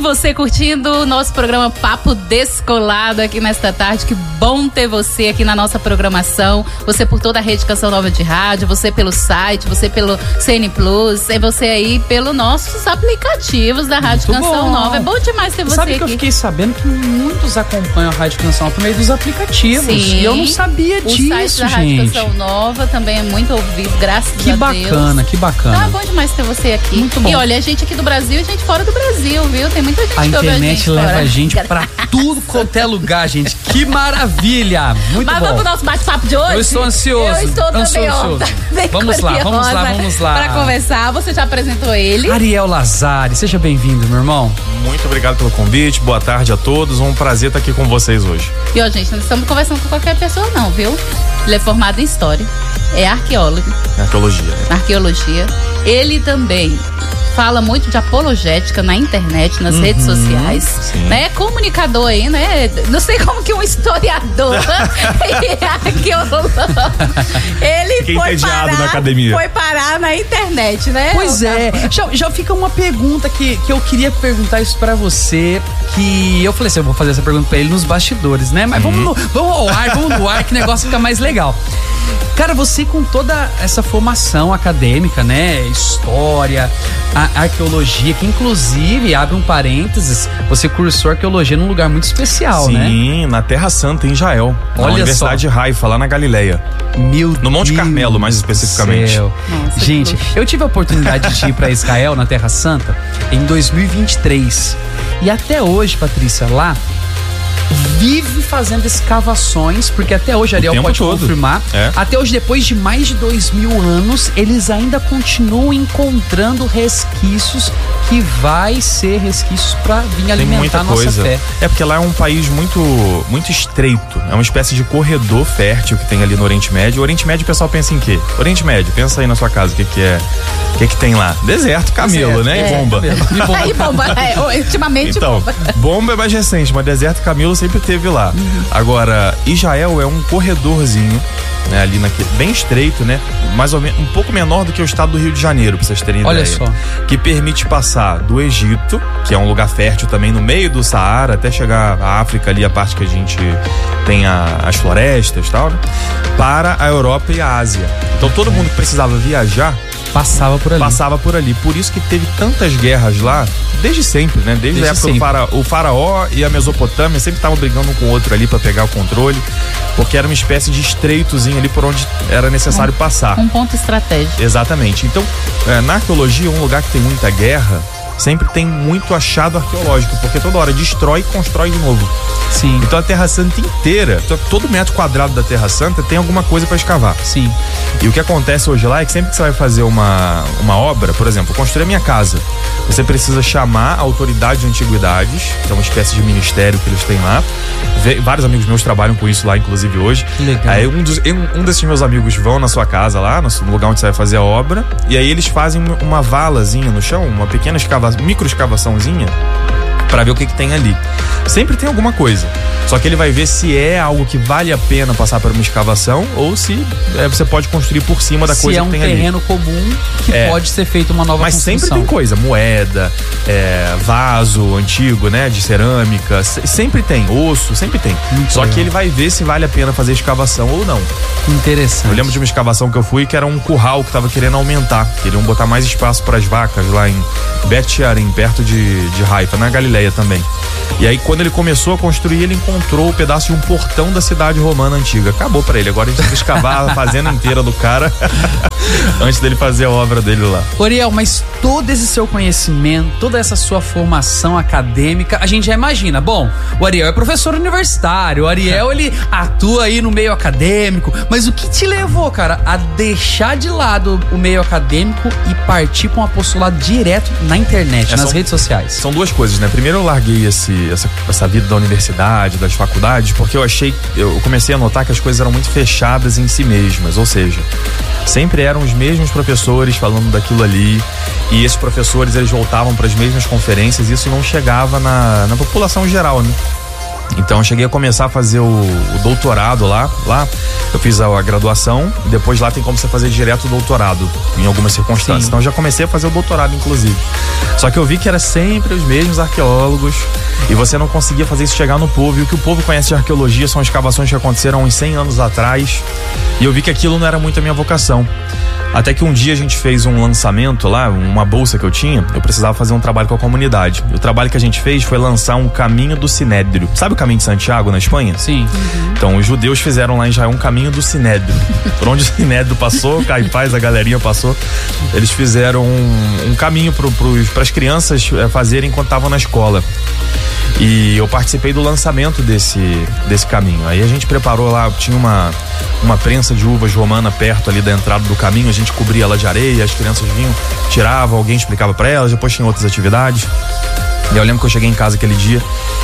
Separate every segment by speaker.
Speaker 1: você curtindo o nosso programa Papo Descolado aqui nesta tarde. Que bom ter você aqui na nossa programação. Você por toda a rede Canção Nova de Rádio, você pelo site, você pelo CN Plus, e você aí pelos nossos aplicativos da Rádio Canção Nova. É bom demais ter você aqui.
Speaker 2: Sabe que eu fiquei sabendo que muitos acompanham a Rádio Canção por meio dos aplicativos.
Speaker 1: Sim.
Speaker 2: E eu não sabia disso, gente.
Speaker 1: O site da Rádio Canção Nova também é muito ouvido, graças a Deus.
Speaker 2: Que bacana.
Speaker 1: Tá bom demais ter você aqui.
Speaker 2: Muito bom.
Speaker 1: E olha, a gente aqui do Brasil e gente fora do Brasil, viu? Tem muita gente que ouve a gente.
Speaker 2: A internet leva
Speaker 1: fora.
Speaker 2: a gente pra tudo quanto é lugar, gente. Que maravilha! Muito
Speaker 1: Mas
Speaker 2: bom.
Speaker 1: vamos pro nosso bate-papo de hoje?
Speaker 2: Eu estou ansioso.
Speaker 1: Eu estou também,
Speaker 2: Vamos lá.
Speaker 1: Pra conversar, você já apresentou ele.
Speaker 2: Ariel Lazari, seja bem-vindo, meu irmão.
Speaker 3: Muito obrigado pelo convite, boa tarde a todos, um prazer estar aqui com vocês hoje.
Speaker 1: E ó, gente, não estamos conversando com qualquer pessoa não, viu? Ele é formado em História, é arqueólogo. Arqueologia. Ele também fala muito de apologética na internet, nas redes sociais, né? É comunicador aí, né? Não sei como que um historiador e arqueólogo, ele foi parar na internet, né?
Speaker 2: Pois é, já fica uma pergunta que eu queria perguntar isso pra você, que eu falei assim, eu vou fazer essa pergunta pra ele nos bastidores, né? Mas vamos no ar, que o negócio fica mais legal. Cara, você com toda essa formação acadêmica, né? História, arqueologia, que inclusive, abre um parênteses, você cursou arqueologia num lugar muito especial, né?
Speaker 3: Sim, na Terra Santa, em Israel. Na Universidade de Haifa, lá na Galileia. No Monte Carmelo, mais especificamente.
Speaker 2: Nossa, gente, eu tive a oportunidade de ir pra Israel, na Terra Santa, em 2023. E até hoje, Patrícia, lá vive fazendo escavações, porque até hoje, Ariel pode confirmar, até hoje, depois de mais de 2000 anos, eles ainda continuam encontrando resquícios que vai ser resquícios pra vir alimentar a nossa fé.
Speaker 3: É porque lá é um país muito estreito, é uma espécie de corredor fértil que tem ali no Oriente Médio. O Oriente Médio, o pessoal pensa em quê? Oriente Médio, pensa aí na sua casa, o que tem lá? Deserto, camelo, né? E bomba.
Speaker 1: E bomba, ultimamente
Speaker 3: então, bomba é mais recente, mas deserto e camelo sempre teve lá. Agora, Israel é um corredorzinho, né, ali bem estreito, né? Mais ou menos, um pouco menor do que o estado do Rio de Janeiro, pra vocês terem ideia.
Speaker 2: Olha só.
Speaker 3: Que permite passar do Egito, que é um lugar fértil também no meio do Saara, até chegar à África ali, a parte que a gente tem as florestas e tal, né? Para a Europa e a Ásia. Então todo mundo que precisava viajar
Speaker 2: passava por ali.
Speaker 3: Por isso que teve tantas guerras lá, desde sempre, né? Desde a época o faraó e a Mesopotâmia sempre estavam brigando um com o outro ali para pegar o controle, porque era uma espécie de estreitozinho ali por onde era necessário passar.
Speaker 1: Um ponto estratégico.
Speaker 3: Exatamente. Então, na arqueologia, um lugar que tem muita guerra, sempre tem muito achado arqueológico, porque toda hora destrói e constrói de novo.
Speaker 2: Sim.
Speaker 3: Então a Terra Santa inteira, todo metro quadrado da Terra Santa tem alguma coisa para escavar.
Speaker 2: Sim.
Speaker 3: E o que acontece hoje lá é que sempre que você vai fazer uma obra, por exemplo, construir a minha casa, você precisa chamar a autoridade de antiguidades, que é uma espécie de ministério que eles têm lá. Vários amigos meus trabalham com isso lá, inclusive hoje.
Speaker 2: Legal.
Speaker 3: Aí um desses meus amigos vão na sua casa lá, no lugar onde você vai fazer a obra, e aí eles fazem uma valazinha no chão, uma pequena micro escavaçãozinha, para ver o que tem ali. Sempre tem alguma coisa. Só que ele vai ver se é algo que vale a pena passar por uma escavação ou se você pode construir por cima da coisa que tem ali.
Speaker 2: Se é um terreno comum que pode ser feito uma nova construção.
Speaker 3: Mas sempre tem coisa, moeda, vaso antigo, né, de cerâmica, sempre tem, osso, sempre tem. Só que ele vai ver se vale a pena fazer escavação ou não.
Speaker 2: Interessante.
Speaker 3: Eu lembro de uma escavação que eu fui que era um curral que tava querendo aumentar, queriam botar mais espaço para as vacas lá em Bet Shearim, perto de Haifa, na Galileia também. E aí quando ele começou a construir, ele encontrou o pedaço de um portão da cidade romana antiga. Acabou pra ele, agora a gente tem que escavar a fazenda inteira do cara antes dele fazer a obra dele lá.
Speaker 2: Ariel, mas todo esse seu conhecimento, toda essa sua formação acadêmica, a gente já imagina, bom, o Ariel é professor universitário, o Ariel ele atua aí no meio acadêmico, mas o que te levou, cara, a deixar de lado o meio acadêmico e partir para um apostolado direto na internet, nas redes sociais?
Speaker 3: São duas coisas, né? Primeiro eu larguei essa vida da universidade, das faculdades, porque eu comecei a notar que as coisas eram muito fechadas em si mesmas, ou seja, sempre eram os mesmos professores falando daquilo ali, e esses professores eles voltavam para as mesmas conferências, e isso não chegava na população geral, né? Então eu cheguei a começar a fazer o doutorado lá eu fiz a graduação, depois lá tem como você fazer direto o doutorado, em algumas circunstâncias. Sim. Então eu já comecei a fazer o doutorado, inclusive. Só que eu vi que era sempre os mesmos arqueólogos e você não conseguia fazer isso chegar no povo. E o que o povo conhece de arqueologia são escavações que aconteceram uns 100 anos atrás. E eu vi que aquilo não era muito a minha vocação. Até que um dia a gente fez um lançamento lá, uma bolsa que eu tinha, eu precisava fazer um trabalho com a comunidade. E o trabalho que a gente fez foi lançar um caminho do Sinédrio. Sabe o caminho de Santiago, na Espanha?
Speaker 2: Sim.
Speaker 1: Uhum.
Speaker 3: Então, os judeus fizeram lá em Israel um caminho do Sinédrio. Por onde o Sinédrio passou, Caifás, a galerinha passou, eles fizeram um caminho para as crianças fazerem enquanto estavam na escola. E eu participei do lançamento desse caminho. Aí a gente preparou lá, tinha uma prensa de uvas romana perto ali da entrada do caminho, a gente cobria ela de areia, as crianças vinham, tiravam, alguém explicava para elas, depois tinha outras atividades. E eu lembro que eu cheguei em casa aquele dia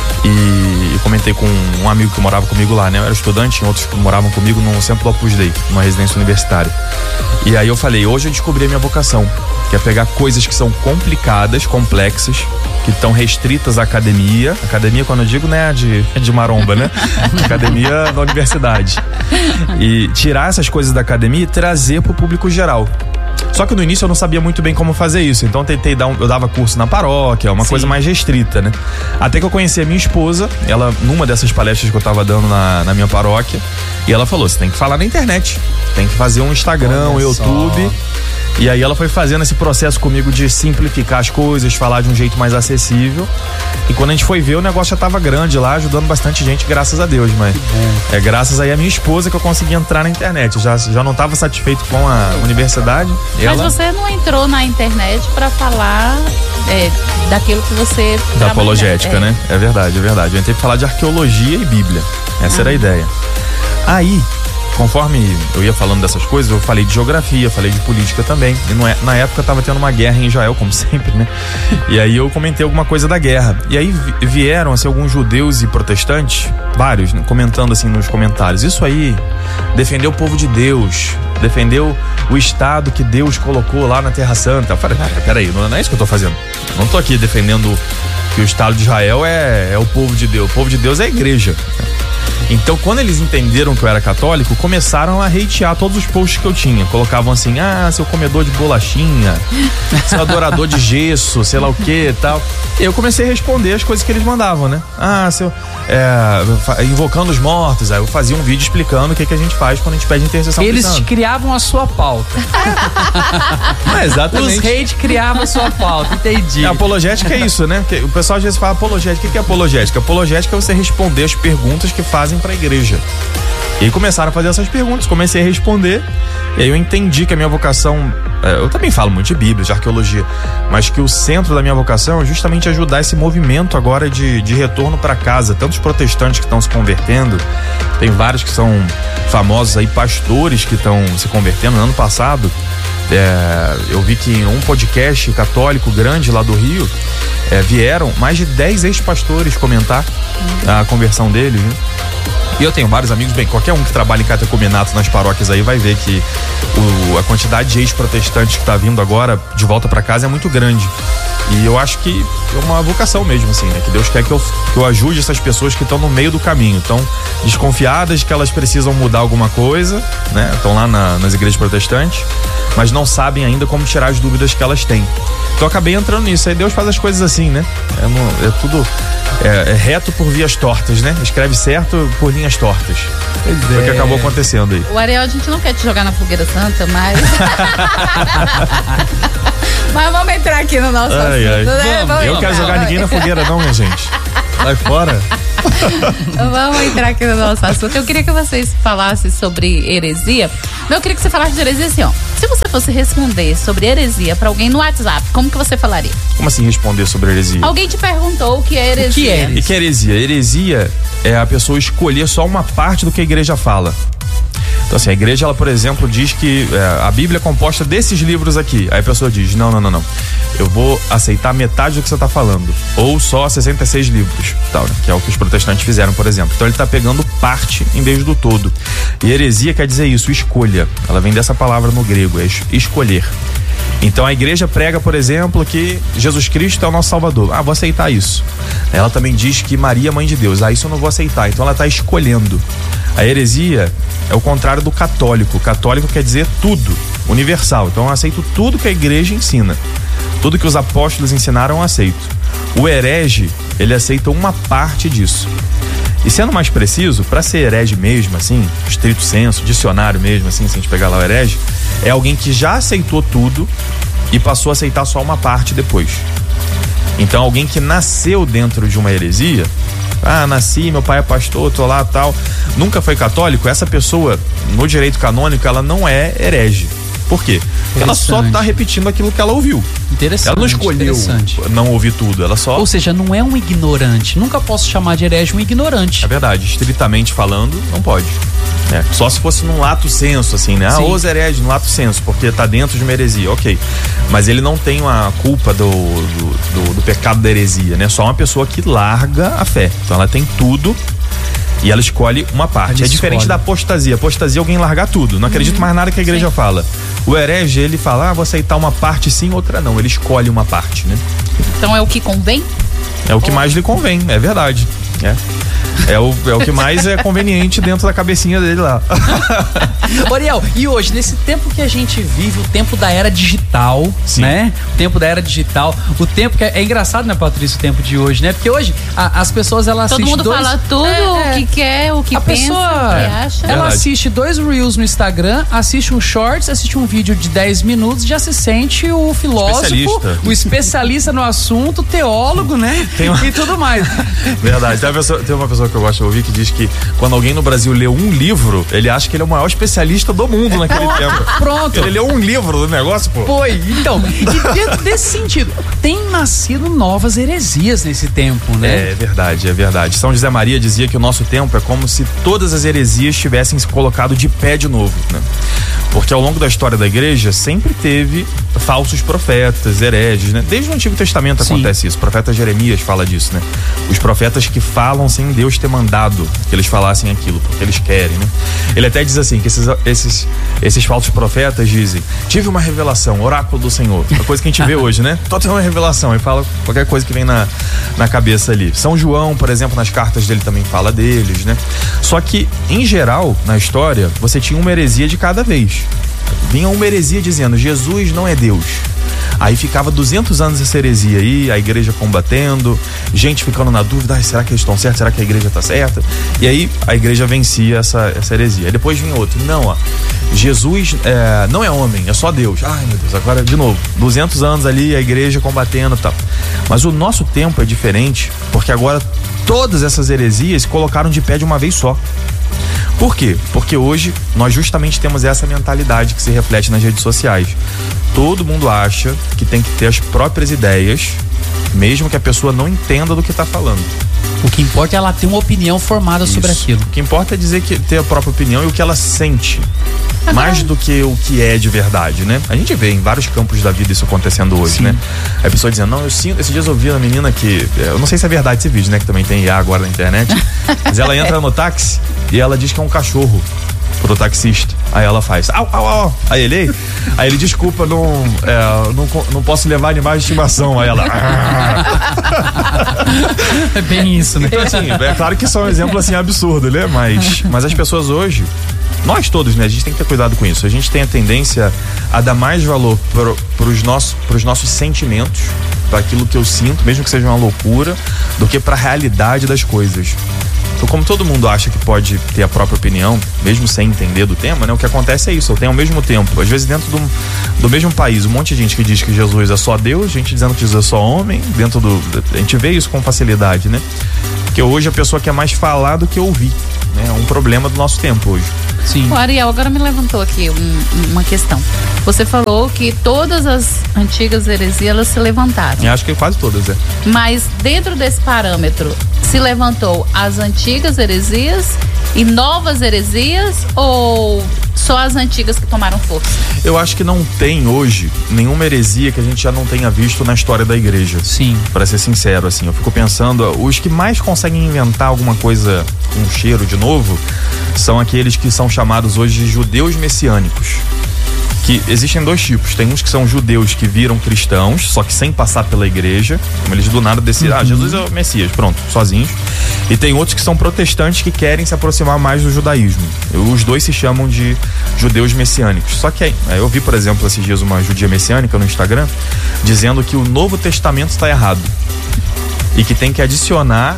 Speaker 3: e comentei com um amigo que morava comigo lá, né? Eu era estudante, tinha outros que moravam comigo no centro do Opus Dei, numa residência universitária. E aí eu falei, hoje eu descobri a minha vocação, que é pegar coisas que são complicadas, complexas, que estão restritas à academia. Academia, quando eu digo, não é de maromba, né? Academia da universidade. E tirar essas coisas da academia e trazer pro público geral. Só que no início eu não sabia muito bem como fazer isso, então tentei eu dava curso na paróquia, uma coisa mais restrita, né? Até que eu conheci a minha esposa, ela numa dessas palestras que eu tava dando na minha paróquia, e ela falou, você tem que falar na internet, tem que fazer um Instagram, um YouTube. E aí ela foi fazendo esse processo comigo de simplificar as coisas, falar de um jeito mais acessível. E quando a gente foi ver, o negócio já tava grande lá, ajudando bastante gente, graças a Deus, mas é graças aí a minha esposa que eu consegui entrar na internet. Eu já não tava satisfeito com a universidade.
Speaker 1: Mas você não entrou na internet pra falar daquilo que você
Speaker 3: da apologética, né? É verdade. Eu entrei pra falar de arqueologia e Bíblia. Essa era a ideia. Aí, conforme eu ia falando dessas coisas, eu falei de geografia, falei de política também. E na época tava tendo uma guerra em Israel, como sempre, né? E aí eu comentei alguma coisa da guerra. E aí vieram, assim, alguns judeus e protestantes, vários, né, comentando assim nos comentários. Isso aí, defendeu o povo de Deus, defendeu o Estado que Deus colocou lá na Terra Santa. Eu falei, peraí, não é isso que eu tô fazendo. Eu não tô aqui defendendo que o Estado de Israel é o povo de Deus. O povo de Deus é a igreja. Então, quando eles entenderam que eu era católico, começaram a hatear todos os posts que eu tinha. Colocavam assim, seu comedor de bolachinha, seu adorador de gesso, sei lá o que e tal. E eu comecei a responder as coisas que eles mandavam, né? Invocando os mortos. Aí eu fazia um vídeo explicando o que a gente faz quando a gente pede intercessão.
Speaker 2: Eles criavam a sua pauta.
Speaker 3: Exatamente.
Speaker 2: Os hate criavam a sua pauta, entendi.
Speaker 3: A apologética é isso, né? O pessoal às vezes fala apologética. O que é apologética? Apologética é você responder as perguntas que fazem para a igreja. E aí começaram a fazer essas perguntas, comecei a responder, e aí eu entendi que a minha vocação, eu também falo muito de Bíblia, de arqueologia, mas que o centro da minha vocação é justamente ajudar esse movimento agora de retorno para casa. Tantos protestantes que estão se convertendo, tem vários que são famosos aí, pastores que estão se convertendo. No ano passado, eu vi que em um podcast católico grande lá do Rio, vieram mais de 10 ex-pastores comentar a conversão deles, né? E eu tenho vários amigos, qualquer um que trabalha em catecumenato nas paróquias aí vai ver que a quantidade de ex-protestantes que tá vindo agora de volta para casa é muito grande. E eu acho que é uma vocação mesmo, assim, né? Que Deus quer que eu ajude essas pessoas que estão no meio do caminho, estão desconfiadas de que elas precisam mudar alguma coisa, né? Estão lá nas igrejas protestantes, mas não sabem ainda como tirar as dúvidas que elas têm. Então eu acabei entrando nisso. Aí Deus faz as coisas assim, né? Tudo reto por vias tortas, né? Escreve certo por linhas tortas. Foi o que acabou acontecendo aí.
Speaker 1: O Ariel, a gente não quer te jogar na fogueira santa, mas... Mas vamos entrar aqui no nosso assunto, né?
Speaker 3: Eu não quero jogar ninguém na fogueira não, minha gente. Sai fora.
Speaker 1: Vamos entrar aqui no nosso assunto. Eu queria que vocês falassem sobre heresia. Eu queria que você falasse de heresia assim, ó. Se você fosse responder sobre heresia pra alguém no WhatsApp, como que você falaria?
Speaker 3: Como assim responder sobre heresia?
Speaker 1: Alguém te perguntou o que é heresia.
Speaker 3: O que é? E que é heresia? Heresia é a pessoa escolher só uma parte do que a igreja fala. Então assim, a igreja, ela, por exemplo, diz que a Bíblia é composta desses livros aqui. Aí a pessoa diz, não. Eu vou aceitar metade do que você está falando. Ou só 66 livros, tal, né? Que é o que os protestantes fizeram, por exemplo. Então ele está pegando parte em vez do todo. E heresia quer dizer isso, escolha. Ela vem dessa palavra no grego, é escolher. Então a igreja prega, por exemplo, que Jesus Cristo é o nosso Salvador. Vou aceitar isso. Ela também diz que Maria é mãe de Deus. Isso eu não vou aceitar. Então ela está escolhendo. A heresia é o contrário do católico. Católico quer dizer tudo, universal. Então eu aceito tudo que a igreja ensina. Tudo que os apóstolos ensinaram eu aceito. O herege, ele aceita uma parte disso. E sendo mais preciso, para ser herege mesmo, assim, estrito senso, dicionário mesmo, assim, se a gente pegar lá o herege, é alguém que já aceitou tudo e passou a aceitar só uma parte depois. Então, alguém que nasceu dentro de uma heresia, nasci, meu pai é pastor, tô lá, tal, nunca foi católico, essa pessoa, no direito canônico, ela não é herege. Por quê? Porque ela só tá repetindo aquilo que ela ouviu.
Speaker 2: Interessante.
Speaker 3: Ela não escolheu não ouvir tudo, ela só...
Speaker 2: Ou seja, não é um ignorante. Nunca posso chamar de herege um ignorante.
Speaker 3: É verdade, estritamente falando, não pode. Só se fosse num lato senso, assim, né? Os hereges, no lato senso, porque tá dentro de uma heresia, ok. Mas ele não tem a culpa do pecado da heresia, né? Só uma pessoa que larga a fé. Então ela tem tudo e ela escolhe uma parte. É diferente da apostasia. Apostasia é alguém largar tudo. Não acredito mais nada que a igreja fala. O herege, ele fala, vou aceitar uma parte sim, outra não. Ele escolhe uma parte, né?
Speaker 1: Então é o que convém?
Speaker 3: É o que mais lhe convém, é verdade. É o que mais é conveniente dentro da cabecinha dele lá.
Speaker 2: Oriel, e hoje, nesse tempo que a gente vive, o tempo da era digital,
Speaker 3: sim,
Speaker 2: né? O tempo da era digital, o tempo que é engraçado, né, Patrícia, o tempo de hoje, né? Porque hoje as pessoas, elas assistem
Speaker 1: todo mundo fala tudo o que quer, o que
Speaker 2: a
Speaker 1: pensa,
Speaker 2: pessoa,
Speaker 1: o que acha.
Speaker 2: Ela assiste 2 Reels no Instagram, assiste um Shorts, assiste um vídeo de 10 minutos, já se sente o filósofo, o especialista no assunto, o teólogo, né? E tudo mais.
Speaker 3: Verdade. Tem uma pessoa que eu gosto de ouvir que diz que quando alguém no Brasil lê um livro, ele acha que ele é o maior especialista do mundo naquele tempo.
Speaker 2: Pronto.
Speaker 3: Ele leu um livro do negócio, pô.
Speaker 2: Foi. Então, e dentro desse sentido, tem nascido novas heresias nesse tempo, né?
Speaker 3: É verdade, é verdade. São José Maria dizia que o nosso tempo é como se todas as heresias tivessem se colocado de pé de novo, né? Porque ao longo da história da igreja sempre teve falsos profetas, hereges, né? Desde o Antigo Testamento acontece isso. O profeta Jeremias fala disso, né? Os profetas que falam sem Deus ter mandado que eles falassem aquilo, porque eles querem, né? Ele até diz assim, que esses falsos profetas dizem, tive uma revelação, oráculo do Senhor. A coisa que a gente vê hoje, né? Tô tendo uma revelação, e fala qualquer coisa que vem na cabeça ali. São João, por exemplo, nas cartas dele também fala deles, né? Só que, em geral, na história, você tinha uma heresia de cada vez. Vinha uma heresia dizendo, Jesus não é Deus. Aí ficava 200 anos essa heresia aí, a igreja combatendo, gente ficando na dúvida, será que eles estão certos? Será que a igreja está certa? E aí a igreja vencia essa heresia. Aí depois vinha outro, não, Jesus não é homem, é só Deus. Ai meu Deus, agora de novo, 200 anos ali, a igreja combatendo e tal. Mas o nosso tempo é diferente, porque agora todas essas heresias se colocaram de pé de uma vez só. Por quê? Porque hoje nós justamente temos essa mentalidade que se reflete nas redes sociais. Todo mundo acha que tem que ter as próprias ideias, mesmo que a pessoa não entenda do que está falando.
Speaker 2: O que importa é ela ter uma opinião formada sobre aquilo.
Speaker 3: O que importa é dizer que ter a própria opinião e o que ela sente. Mais do que o que é de verdade, né? A gente vê em vários campos da vida isso acontecendo hoje, né? A pessoa dizendo, não, eu sinto, esses dias eu vi uma menina que, eu não sei se é verdade esse vídeo, né? Que também tem IA agora na internet, mas ela entra no táxi e ela diz que é um cachorro pro taxista. Aí ela faz, au, au, au. Aí ele desculpa, não posso levar animais de estimação. Aí ela...
Speaker 2: É bem isso, né?
Speaker 3: Então assim, é claro que isso é um exemplo assim absurdo, né? Mas as pessoas hoje, nós todos, né? A gente tem que ter cuidado com isso. A gente tem a tendência a dar mais valor pros nossos sentimentos, para aquilo que eu sinto, mesmo que seja uma loucura, do que pra realidade das coisas. Então, como todo mundo acha que pode ter a própria opinião, mesmo sem entender do tema, né? O que acontece é isso, eu tenho ao mesmo tempo, às vezes dentro do mesmo país, um monte de gente que diz que Jesus é só Deus, gente dizendo que Jesus é só homem, a gente vê isso com facilidade, né? Porque hoje a pessoa quer mais falar do que ouvir, né? É um problema do nosso tempo hoje.
Speaker 1: Sim. O Ariel agora me levantou aqui uma questão. Você falou que todas as antigas heresias, elas se levantaram.
Speaker 3: Eu acho que quase todas,
Speaker 1: Mas dentro desse parâmetro, se levantou as antigas heresias e novas heresias, ou só as antigas que tomaram força?
Speaker 3: Eu acho que não tem hoje nenhuma heresia que a gente já não tenha visto na história da igreja.
Speaker 2: Sim.
Speaker 3: Pra ser sincero, assim, eu fico pensando, os que mais conseguem inventar alguma coisa com cheiro de novo são aqueles que são chamados hoje de judeus messiânicos. que existem dois tipos. Tem uns que são judeus que viram cristãos, só que sem passar pela igreja, como eles do nada decidem, Jesus é o Messias, pronto, sozinhos. E tem outros que são protestantes que querem se aproximar mais do judaísmo. Os dois se chamam de judeus messiânicos. Só que eu vi, por exemplo, esses dias uma judia messiânica no Instagram dizendo que o Novo Testamento está errado e que tem que adicionar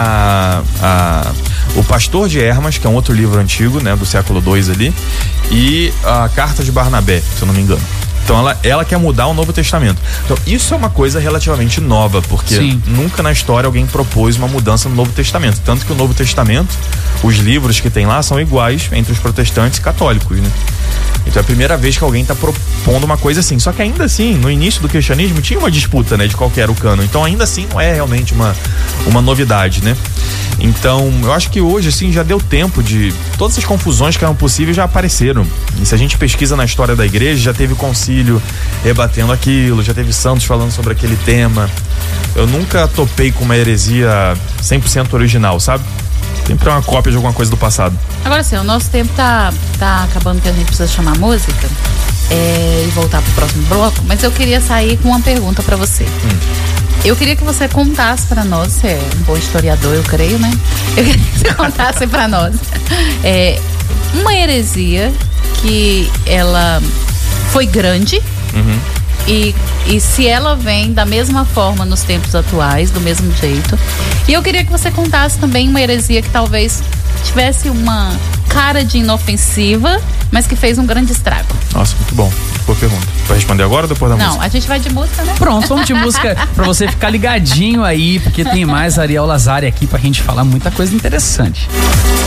Speaker 3: o Pastor de Hermas, que é um outro livro antigo, né, do século II ali, e a Carta de Barnabé, se eu não me engano. Então ela quer mudar o Novo Testamento. Então isso é uma coisa relativamente nova, porque nunca na história alguém propôs uma mudança no Novo Testamento. Tanto que o Novo Testamento, os livros que tem lá são iguais entre os protestantes e católicos, né? Então é a primeira vez que alguém está propondo uma coisa assim. Só que ainda assim, no início do cristianismo tinha uma disputa, né, de qual que era o cânon. Então ainda assim não é realmente uma novidade, né? Então eu acho que hoje assim já deu tempo de... Todas as confusões que eram possíveis já apareceram. E se a gente pesquisa na história da igreja, já teve concílio rebatendo aquilo, já teve santos falando sobre aquele tema. Eu nunca topei com uma heresia 100% original, sabe? Sempre é uma cópia de alguma coisa do passado.
Speaker 1: Agora sim, o nosso tempo tá acabando, que a gente precisa chamar música e voltar pro próximo bloco, mas eu queria sair com uma pergunta pra você. Eu queria que você contasse pra nós, você é um bom historiador, eu creio, né? Eu queria que você contasse pra nós uma heresia que ela foi grande e se ela vem da mesma forma nos tempos atuais, do mesmo jeito. E eu queria que você contasse também uma heresia que talvez tivesse uma cara de inofensiva, mas que fez um grande estrago.
Speaker 3: Nossa, muito bom. Boa pergunta. Vai responder agora ou depois da música?
Speaker 1: Não, a gente vai de música, né?
Speaker 2: Pronto, vamos de música pra você ficar ligadinho aí, porque tem mais Ariel Lazari aqui pra gente falar muita coisa interessante.